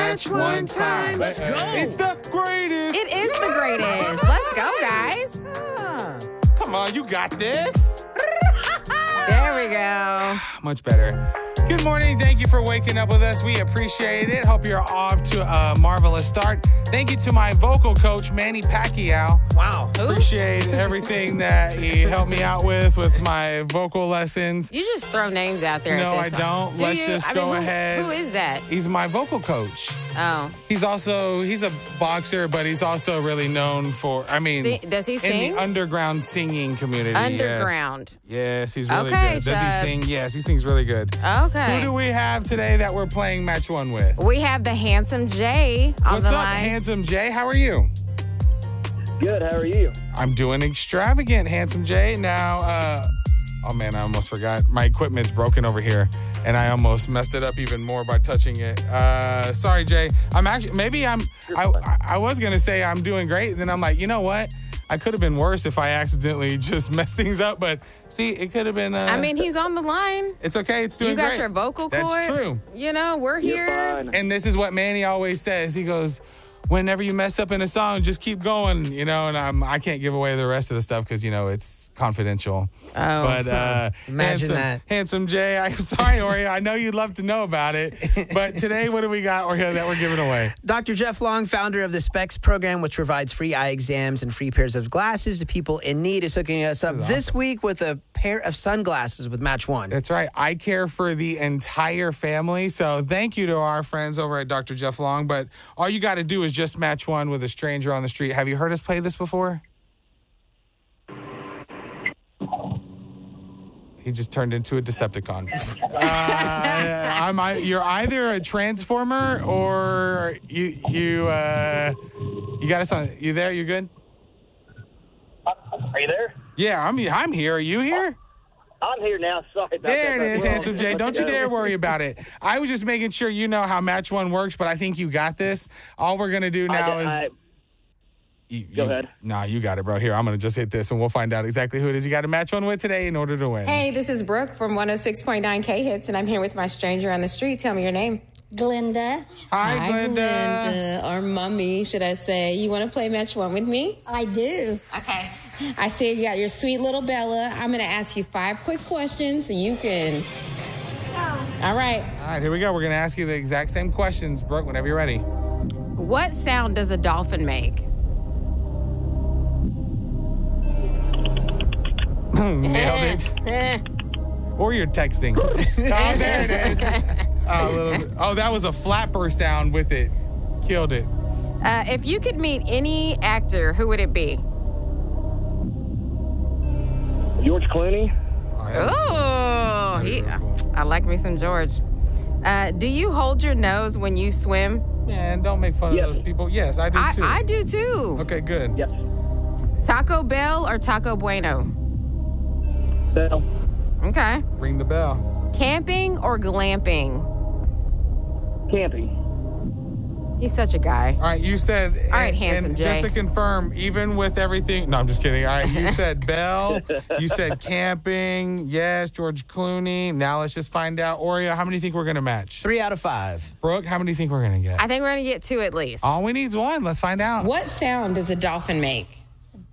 match one time. Let's go. It's the greatest. It is the greatest. Let's go, guys. Come on, you got this. There we go. Much better. Good morning. Thank you for waking up with us. We appreciate it. Hope you're off to a marvelous start. Thank you to my vocal coach, Manny Pacquiao. Wow. Who? Appreciate everything that he helped me out with my vocal lessons. You just throw names out there. No, at I this time. don't. Do Let's you? just go ahead. Who is that? He's my vocal coach. Oh. He's a boxer, but he's also really known for, Does he in sing? the underground singing community. Underground. Yes, he's really Okay, good. Does Chubbs. he sing? Yes, he sings really good. Okay. Who do we have today that we're playing match one with? We have the Handsome Jay on What's the up, line. Handsome Jay? How are you? Good. How are you? I'm doing extravagant, Handsome Jay. Now, oh man, I almost forgot. My equipment's broken over here, and I almost messed it up even more by touching it. Sorry, Jay. I was gonna say I'm doing great. Then I'm like, you know what? I could have been worse if I accidentally just messed things up. But see, it could have been. He's on the line. It's okay. It's doing You got great. your vocal cord. That's true. You know, we're You're here. fine. And this is what Manny always says. He goes, whenever you mess up in a song, just keep going, and I can't give away the rest of the stuff because, it's confidential. Oh. But Imagine that. Handsome Jay, I'm sorry, Oreo. I know you'd love to know about it. But today, what do we got, Oreo, that we're giving away? Dr. Jeff Long, founder of the SPECS program, which provides free eye exams and free pairs of glasses to people in need, is hooking us up this week with a pair of sunglasses with Match One. That's right. I care for the entire family. So thank you to our friends over at Dr. Jeff Long. But all you got to do is just match one with a stranger on the street. Have you heard us play this before? He just turned into a Decepticon. You're either a Transformer or you got us on. You there? You good? Are you there? Yeah, I'm here. Are you here? I'm here now. Sorry about that. There it is, Well, Handsome Jay. Don't you dare worry about it. I was just making sure you know how Match One works, but I think you got this. All we're going to do now is... Go ahead. Nah, you got it, bro. Here, I'm going to just hit this, and we'll find out exactly who it is you got to match one with today in order to win. Hey, this is Brooke from 106.9 K-Hits, and I'm here with my stranger on the street. Tell me your name. Glenda. Hi, Glenda. Or Mommy, should I say. You want to play Match One with me? I do. Okay. I see you got your sweet little Bella. I'm going to ask you 5 quick questions so you can... All right. All right, here we go. We're going to ask you the exact same questions, Brooke, whenever you're ready. What sound does a dolphin make? Nailed it. Or you're texting. Oh, there it is. A little bit. Oh, that was a flapper sound with it. Killed it. If you could meet any actor, who would it be? George Clooney. Oh, I like me some George. Do you hold your nose when you swim? Man, don't make fun Yes. of those people. Yes, I do too. I do too. Okay, good. Yes. Taco Bell or Taco Bueno? Bell. Okay. Ring the bell. Camping or glamping? Camping. He's such a guy. All right, you said... All right, Handsome Jay. Just to confirm, even with everything... No, I'm just kidding. All right, you said Bell. You said camping. Yes, George Clooney. Now let's just find out. Oreo, how many do you think we're going to match? 3 out of 5. Brooke, how many do you think we're going to get? I think we're going to get 2 at least. All we need is one. Let's find out. What sound does a dolphin make?